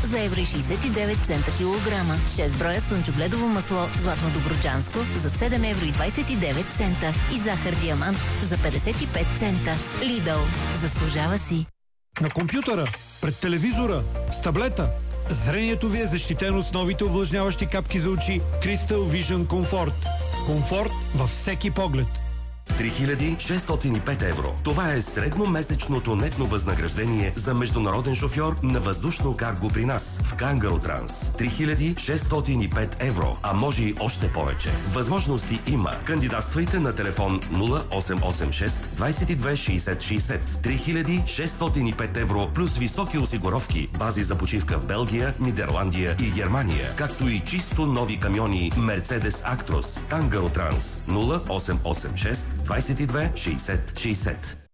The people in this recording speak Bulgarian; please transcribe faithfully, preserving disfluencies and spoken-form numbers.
за евро и шейсет и девет цента килограма. шест броя слънчогледово масло Златно Добруджанско за седем евро и двадесет и девет цента и захар Диамант за петдесет и пет цента. Lidl. Заслужава си. На компютъра, пред телевизора, с таблета. Зрението ви е защитено с новите увлажняващи капки за очи Crystal Vision Comfort. Комфорт във всеки поглед. три хиляди шестстотин и пет евро. Това е средномесечното нетно възнаграждение за международен шофьор на въздушно карго при нас в Кангаро Транс. три хиляди шестстотин и пет евро, а може и още повече. Възможности има. Кандидатствайте на телефон нула осем осем шест двадесет и две шейсет шейсет. три хиляди шестстотин и пет евро плюс високи осигуровки, бази за почивка в Белгия, Нидерландия и Германия, както и чисто нови камиони Mercedes Actros. Кангаро Транс нула осем осем шест двадесет и две шейсет шейсет.